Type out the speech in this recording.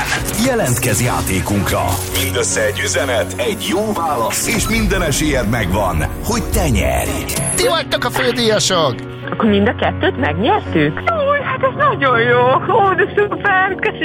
Jelentkezz játékunkra. Mindössze egy üzenet, egy jó válasz, és minden esélyed megvan, hogy te nyerj. Ti vagytok a fődíjasok! Akkor mind a kettőt megnyertük? Új, hát ez nagyon jó. Ó, de szuper, köszönjük.